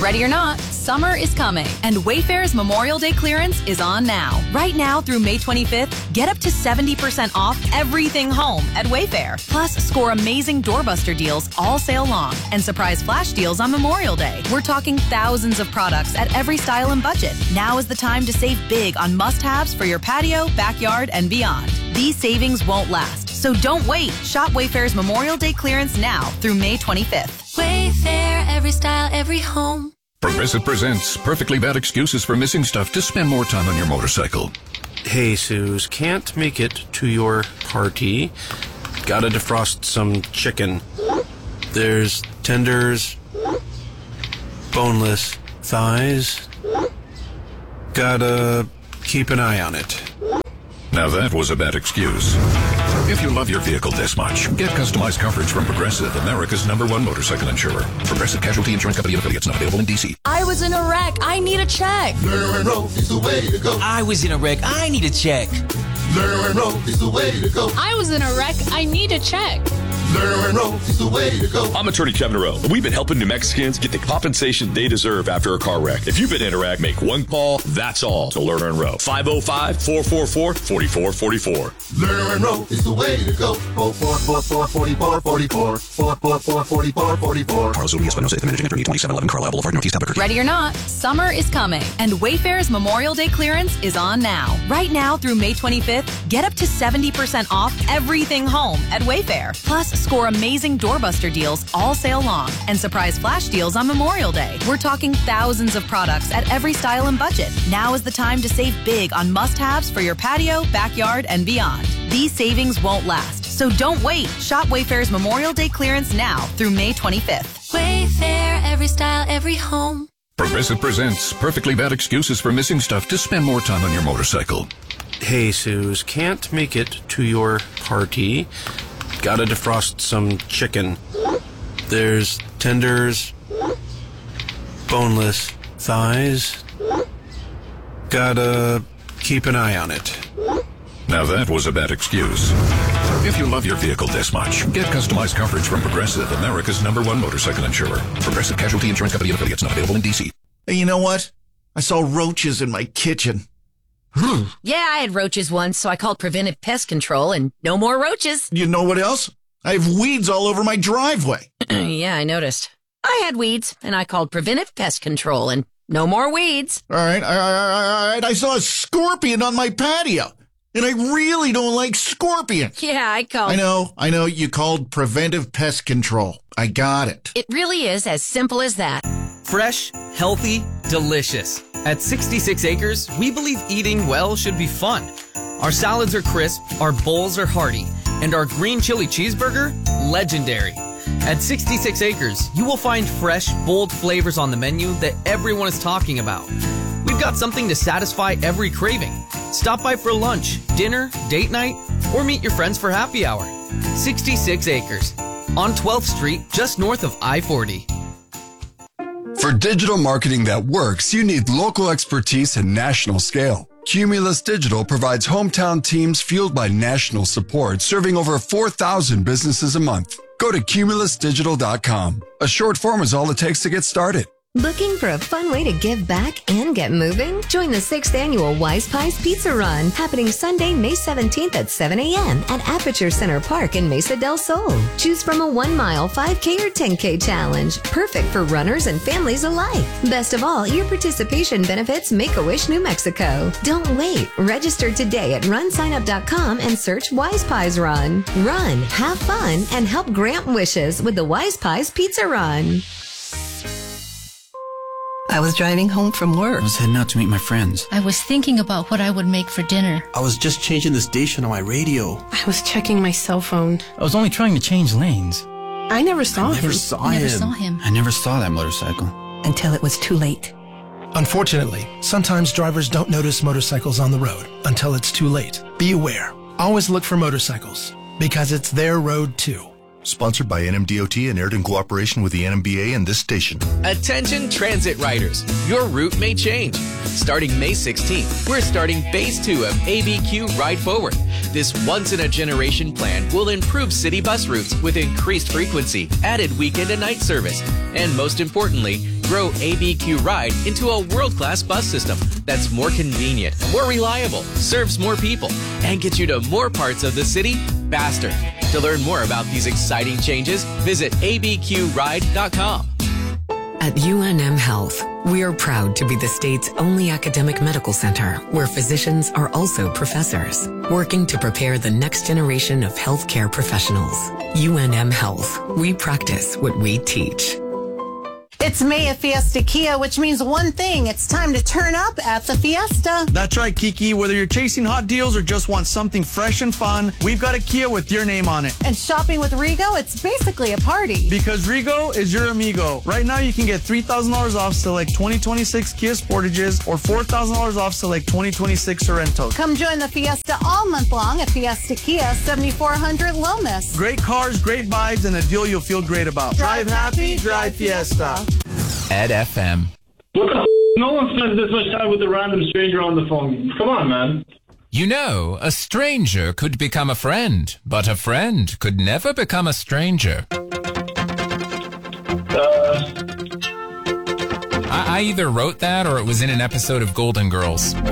Ready or not, summer is coming, and Wayfair's Memorial Day clearance is on now. Right now through May 25th, get up to 70% off everything home at Wayfair. Plus, score amazing doorbuster deals all sale long and surprise flash deals on Memorial Day. We're talking thousands of products at every style and budget. Now is the time to save big on must-haves for your patio, backyard, and beyond. These savings won't last, so don't wait. Shop Wayfair's Memorial Day clearance now through May 25th. Wayfair, every style, every home. Progressive presents Perfectly Bad Excuses for Missing Stuff to Spend More Time on Your Motorcycle. Hey, Suze, can't make it to your party. Gotta defrost some chicken. There's tenders, boneless thighs. Gotta keep an eye on it. Now that was a bad excuse. If you love your vehicle this much, get customized coverage from Progressive, America's #1 motorcycle insurer. Progressive Casualty Insurance Company and affiliates, not available in D.C. I was in a wreck. I need a check. Lerner and Rowe is the way to go. I was in a wreck. I need a check. Lerner and Rowe is the way to go. I was in a wreck. I need a check. Lerner and Rowe is the way to go. I'm attorney Kevin Rowe, and we've been helping New Mexicans get the compensation they deserve after a car wreck. If you've been in a wreck, make one call. That's all to Lerner and Rowe. 505-444-4444. Lerner and Rowe is the way to go. 444-4444. 444-4444. Carlos Zodiac, Espinosa, the managing attorney, 2711 Carlisle Boulevard, Northeast Albuquerque. Ready or not, summer is coming, and Wayfair's Memorial Day clearance is on now. Right now through May 25th, get up to 70% off everything home at Wayfair. Plus, score amazing doorbuster deals all sale long and surprise flash deals on Memorial Day. We're talking thousands of products at every style and budget. Now is the time to save big on must-haves for your patio, backyard, and beyond. These savings won't last, so don't wait. Shop Wayfair's Memorial Day clearance now through May 25th. Wayfair, every style, every home. Progressive presents Perfectly Bad Excuses for Missing Stuff to Spend More Time on Your Motorcycle. Hey, Suze, can't make it to your party. Gotta defrost some chicken. There's tenders, boneless thighs. Gotta keep an eye on it. Now that was a bad excuse. If you love your vehicle this much, get customized coverage from Progressive, America's #1 motorcycle insurer. Progressive Casualty Insurance Company and affiliates, not available in D.C. Hey, you know what? I saw roaches in my kitchen. Yeah, I had roaches once, so I called Preventive Pest Control, and no more roaches. You know what else? I have weeds all over my driveway. Yeah, I noticed. I had weeds, and I called Preventive Pest Control, and no more weeds. All right. I saw a scorpion on my patio, and I really don't like scorpions. Yeah, I called. I know. You called Preventive Pest Control. I got it. It really is as simple as that. Fresh, healthy, delicious. At 66 Acres, we believe eating well should be fun. Our salads are crisp, our bowls are hearty, and our green chili cheeseburger, legendary. At 66 Acres, you will find fresh, bold flavors on the menu that everyone is talking about. We've got something to satisfy every craving. Stop by for lunch, dinner, date night, or meet your friends for happy hour. 66 Acres, on 12th Street, just north of I-40. For digital marketing that works, you need local expertise and national scale. Cumulus Digital provides hometown teams fueled by national support, serving over 4,000 businesses a month. Go to cumulusdigital.com. A short form is all it takes to get started. Looking for a fun way to give back and get moving? Join the 6th annual Wise Pies Pizza Run, happening Sunday, May 17th at 7 a.m. at Aperture Center Park in Mesa del Sol. Choose from a 1-mile, 5K, or 10K challenge, perfect for runners and families alike. Best of all, your participation benefits Make-A-Wish New Mexico. Don't wait. Register today at runsignup.com and search Wise Pies Run. Run, have fun, and help grant wishes with the Wise Pies Pizza Run. I was driving home from work. I was heading out to meet my friends. I was thinking about what I would make for dinner. I was just changing the station on my radio. I was checking my cell phone. I was only trying to change lanes. I never saw him. I never saw him. I never saw that motorcycle. Until it was too late. Unfortunately, sometimes drivers don't notice motorcycles on the road until it's too late. Be aware. Always look for motorcycles, because it's their road too. Sponsored by NMDOT and aired in cooperation with the NMBA and this station. Attention transit riders, your route may change. Starting May 16th, we're starting Phase 2 of ABQ Ride Forward. This once-in-a-generation plan will improve city bus routes with increased frequency, added weekend and night service, and most importantly, grow ABQ Ride into a world-class bus system that's more convenient, more reliable, serves more people, and gets you to more parts of the city faster. To learn more about these exciting changes, visit abqride.com. At UNM Health, we are proud to be the state's only academic medical center where physicians are also professors, working to prepare the next generation of healthcare professionals. UNM Health, we practice what we teach. It's May at Fiesta Kia, which means one thing. It's time to turn up at the Fiesta. That's right, Kiki. Whether you're chasing hot deals or just want something fresh and fun, we've got a Kia with your name on it. And shopping with Rego, it's basically a party. Because Rego is your amigo. Right now, you can get $3,000 off select 2026 Kia Sportages or $4,000 off select 2026 Sorrentos. Come join the Fiesta all month long at Fiesta Kia, 7400 Lomas. Great cars, great vibes, and a deal you'll feel great about. Drive happy, drive Fiesta. Ed FM. What the f***? No one spends this much time with a random stranger on the phone. Come on, man. You know, a stranger could become a friend, but a friend could never become a stranger. I either wrote that or it was in an episode of Golden Girls.